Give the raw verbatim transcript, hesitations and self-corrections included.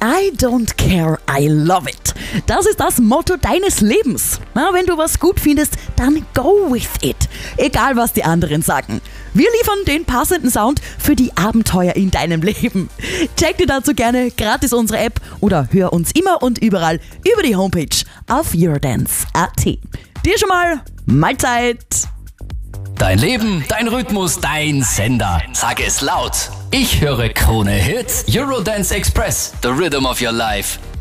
I don't care, I love it. Das ist das Motto deines Lebens. Na, wenn du was gut findest, dann go with it. Egal, was die anderen sagen. Wir liefern den passenden Sound für die Abenteuer in deinem Leben. Check dir dazu gerne gratis unsere App oder hör uns immer und überall über die Homepage auf eurodance punkt at. Dir schon mal Mahlzeit! Dein Leben, dein Rhythmus, dein Sender. Sag es laut. Ich höre Krone Hits, Eurodance Express, the rhythm of your life.